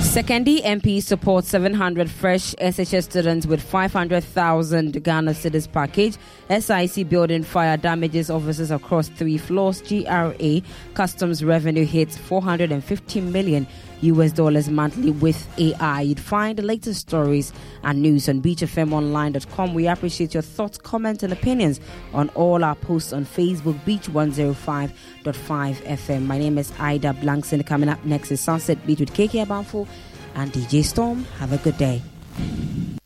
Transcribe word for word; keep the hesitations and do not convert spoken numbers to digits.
Sekondi M P supports seven hundred fresh S H S students with five hundred thousand Ghana cedis package. S I C building fire damages offices across three floors. G R A customs revenue hits four hundred fifty million U S dollars monthly with A I. You'd find the latest stories and news on beach f m online dot com. We appreciate your thoughts, comments and opinions on all our posts on Facebook, Beach one oh five point five F M. My name is Ida Blankson. Coming up next is Sunset Beat with K K Abanfo and D J Storm. Have a good day.